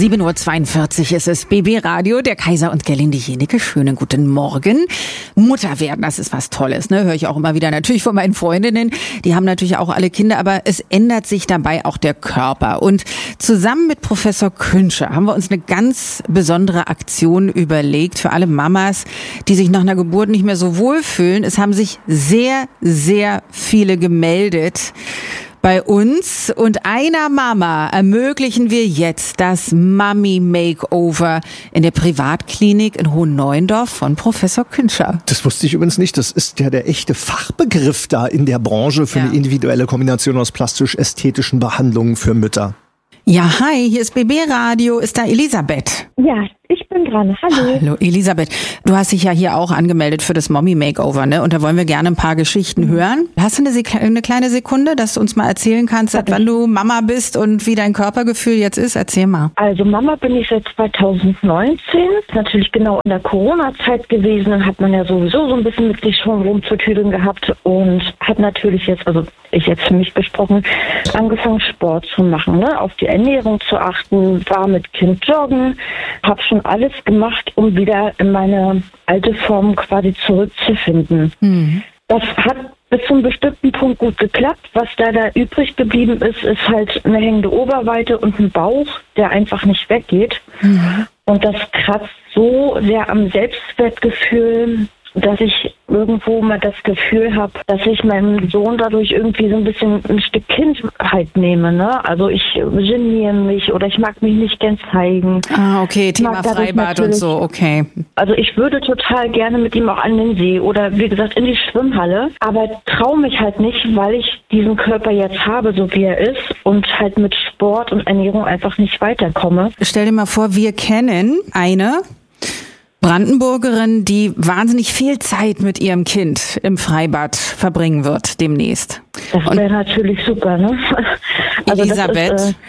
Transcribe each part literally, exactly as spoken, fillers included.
sieben Uhr zweiundvierzig ist es, B B Radio, der Kaiser und Gerlinde Jennecke. Schönen guten Morgen. Mutter werden, das ist was Tolles, ne? Höre ich auch immer wieder natürlich von meinen Freundinnen. Die haben natürlich auch alle Kinder, aber es ändert sich dabei auch der Körper. Und zusammen mit Professor Künscher haben wir uns eine ganz besondere Aktion überlegt für alle Mamas, die sich nach einer Geburt nicht mehr so wohlfühlen. Es haben sich sehr, sehr viele gemeldet bei uns, und einer Mama ermöglichen wir jetzt das Mummy Makeover in der Privatklinik in Hohenneuendorf von Professor Künscher. Das wusste ich übrigens nicht. Das ist ja der echte Fachbegriff da in der Branche für ja. eine individuelle Kombination aus plastisch-ästhetischen Behandlungen für Mütter. Ja, hi, hier ist B B Radio. Ist da Elisabeth? Ja, ich bin dran. Hallo. Hallo Elisabeth. Du hast dich ja hier auch angemeldet für das Mommy Makeover, ne? Und da wollen wir gerne ein paar Geschichten hören. Hast du eine, Sek- eine kleine Sekunde, dass du uns mal erzählen kannst, seit wann du Mama bist und wie dein Körpergefühl jetzt ist? Erzähl mal. Also Mama bin ich seit zweitausendneunzehn. Ist natürlich genau in der Corona-Zeit gewesen. Dann hat man ja sowieso so ein bisschen mit sich schon rumzutüdeln gehabt und hat natürlich jetzt, also ich jetzt für mich gesprochen, angefangen Sport zu machen, ne? Auf die Ernährung zu achten, war mit Kind joggen, habe schon alles gemacht, um wieder in meine alte Form quasi zurückzufinden. Mhm. Das hat bis zu einem bestimmten Punkt gut geklappt. Was da, da übrig geblieben ist, ist halt eine hängende Oberweite und ein Bauch, der einfach nicht weggeht. Mhm. Und das kratzt so sehr am Selbstwertgefühl, dass ich irgendwo mal das Gefühl habe, dass ich meinem Sohn dadurch irgendwie so ein bisschen ein Stück Kindheit nehme, ne? Also ich geniere mich oder ich mag mich nicht gern zeigen. Ah, okay, Thema Freibad und so, okay. Also ich würde total gerne mit ihm auch an den See oder wie gesagt in die Schwimmhalle, aber traue mich halt nicht, weil ich diesen Körper jetzt habe, so wie er ist, und halt mit Sport und Ernährung einfach nicht weiterkomme. Stell dir mal vor, wir kennen eine Brandenburgerin, die wahnsinnig viel Zeit mit ihrem Kind im Freibad verbringen wird demnächst. Das wäre natürlich super, ne? Also Elisabeth, das ist,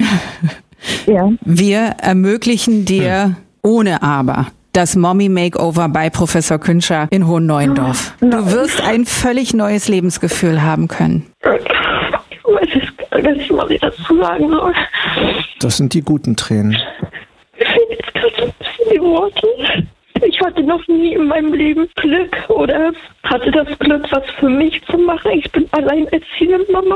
äh, ja. wir ermöglichen dir hm. ohne Aber das Mommy Makeover bei Professor Künscher in Hohenneuendorf. Oh, du wirst ein völlig neues Lebensgefühl haben können. Ich weiß gar nicht, was ich dazu sagen soll. Das sind die guten Tränen. Mir fehlen jetzt gerade so ein bisschen die Worte. Ich hatte noch nie in meinem Leben Glück oder hatte das Glück, was für mich zu machen. Ich bin alleinerziehende Mama.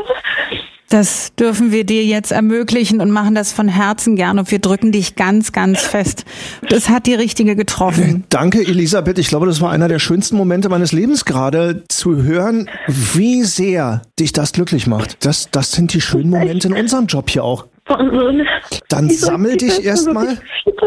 Das dürfen wir dir jetzt ermöglichen und machen das von Herzen gern, und wir drücken dich ganz, ganz fest. Das hat die Richtige getroffen. Danke, Elisabeth. Ich glaube, das war einer der schönsten Momente meines Lebens gerade, zu hören, wie sehr dich das glücklich macht. Das, das sind die schönen Momente in unserem Job hier auch. Dann sammel dich erstmal.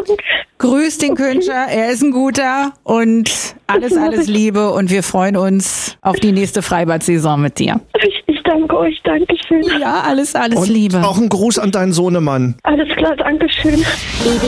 Grüß den Künscher, er ist ein guter, und alles, alles Liebe, und wir freuen uns auf die nächste Freibad-Saison mit dir. Ich, ich danke euch, danke schön. Ja, alles, alles und Liebe. Auch ein Gruß an deinen Sohnemann. Alles klar, danke schön.